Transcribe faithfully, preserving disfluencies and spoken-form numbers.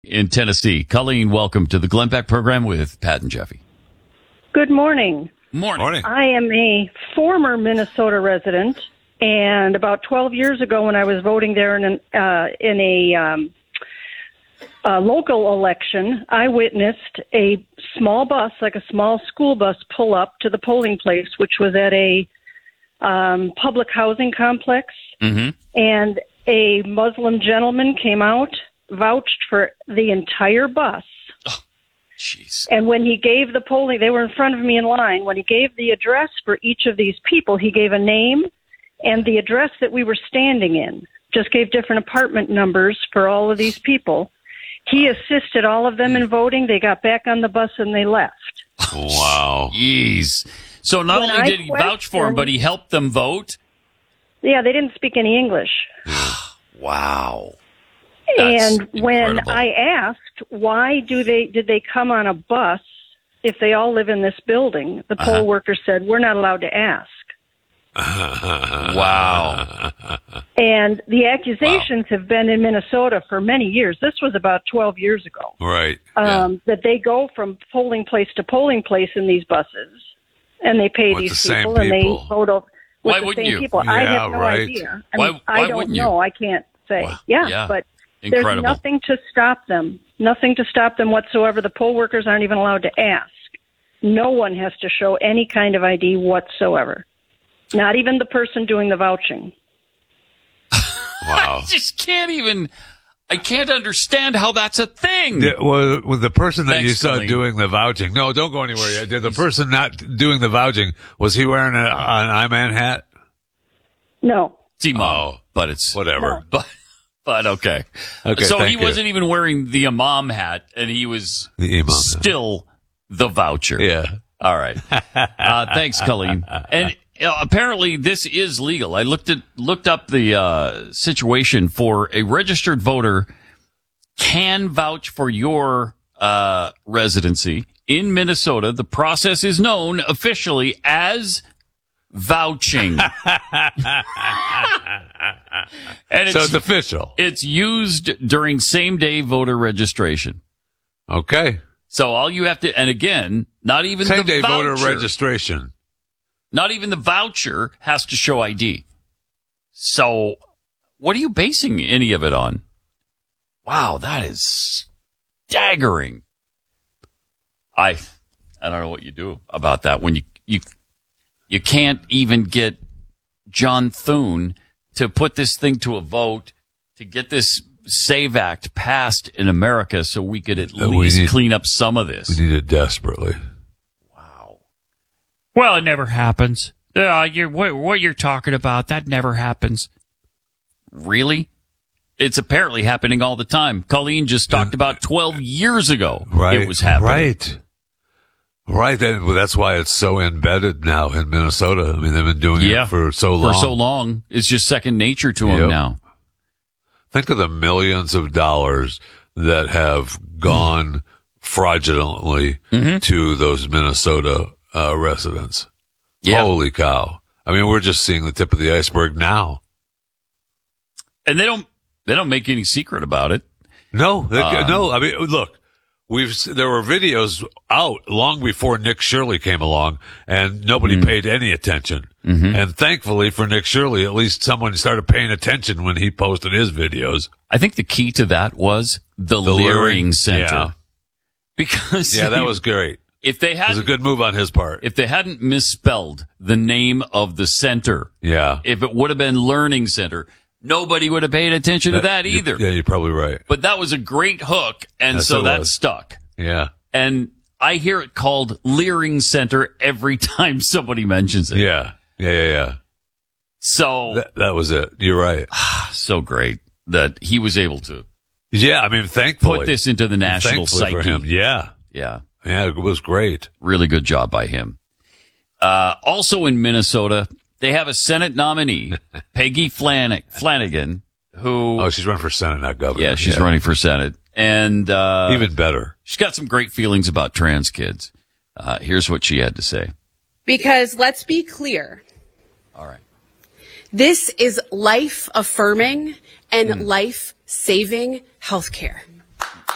in Tennessee. Colleen, welcome to the Glenn Beck program with Pat and Jeffy. Good morning. Morning. Morning. I am a former Minnesota resident, and about twelve years ago when I was voting there in, an, uh, in a, um, a local election, I witnessed a small bus, like a small school bus, pull up to the polling place, which was at a um, public housing complex, Mm-hmm. and a Muslim gentleman came out, vouched for the entire bus. Jeez. And when he gave the polling, they were in front of me in line. When he gave the address for each of these people, he gave a name and the address that we were standing in. Just gave different apartment numbers for all of these people. He assisted all of them in voting. They got back on the bus and they left. Wow. Jeez. So not When only I did he vouch for him, questioned- but he helped them vote? Yeah, they didn't speak any English. Wow. That's and when incredible. I asked, why do they did they come on a bus if they all live in this building, the poll Uh-huh. worker said, we're not allowed to ask. Wow. And the accusations have been in Minnesota for many years. This was about twelve years ago. Right. Um, that they go from polling place to polling place in these buses, and they pay With these the same people, and people. they vote over with Why the wouldn't same you? people. I Yeah, have no right. idea. I, Why- mean, why I don't wouldn't you? know. I can't say. Wow. Yeah, Yeah. but Incredible. there's nothing to stop them. Nothing to stop them whatsoever. The poll workers aren't even allowed to ask. No one has to show any kind of I D whatsoever. Not even the person doing the vouching. Wow. I just can't even, I can't understand how that's a thing. Yeah, well, with the person that Thanks, you saw Colleen. doing the vouching, no, don't go anywhere yet. Did the person not doing the vouching, was he wearing a, an I-Man hat? No. It's Imam, Oh, but it's whatever. But, but okay. Okay, so thank he you. wasn't even wearing the Imam hat, and he was The Imam. still the voucher. Yeah. All right. Uh, thanks, Colleen. And uh, apparently this is legal. I looked at looked up the uh, situation for a registered voter can vouch for your uh, residency in Minnesota. The process is known officially as vouching. And it's, So it's official. it's used during same day voter registration. Okay. So all you have to, and again, not even Same the day voucher, voter registration. not even the voucher has to show I D. So what are you basing any of it on? Wow, that is staggering. I, I don't know what you do about that when you, you, you can't even get John Thune to put this thing to a vote to get this SAVE Act passed in America so we could at Uh, we least need- clean up some of this. We need it desperately. Wow. Well, it never happens. Uh, you're, what, what you're talking about, that never happens. Really? It's apparently happening all the time. Colleen just talked about twelve years ago. Right. It was happening. Right. Right. Then, well, that's why it's so embedded now in Minnesota. I mean, they've been doing Yeah. it for so long. For so long. It's just second nature to them Yep. now. Think of the millions of dollars that have gone fraudulently Mm-hmm. to those Minnesota uh, residents. Yeah. Holy cow. I mean, we're just seeing the tip of the iceberg now. And they don't, they don't make any secret about it. No, they, Um, no. I mean, look, we've there were videos out long before Nick Shirley came along, and nobody Mm-hmm. paid any attention. And thankfully for Nick Shirley, at least someone started paying attention when he posted his videos. I think the key to that was the, The Leering Leering, Center. yeah. Because Yeah, that was great. if they It was a hadn't, good move on his part. if they hadn't misspelled the name of the center, Yeah. if it would have been Learning Center, nobody would have paid attention to that you- either. Yeah, you're probably right. But that was a great hook, and Yes, so it that was. stuck. Yeah. And I hear it called Leering Center every time somebody mentions it. Yeah. Yeah, yeah, yeah. So, That, that was it. You're right. so great that he was able to Yeah, I mean, thankfully. put this into the national thankfully psyche. for him. Yeah. Yeah. Yeah, it was great. Really good job by him. Uh, also in Minnesota, they have a Senate nominee, Peggy Flan- Flanagan, who, Oh, she's running for Senate, not governor. yeah, she's running for Senate. And, uh, Even better. she's got some great feelings about trans kids. Uh, here's what she had to say. Because let's be clear, All right. this is life affirming and Hmm. life saving healthcare.